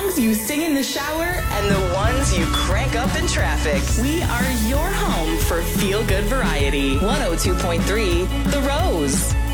songs you sing in the shower, and the ones you crank up in traffic. we are your home for feel-good variety. 102.3 The Rose.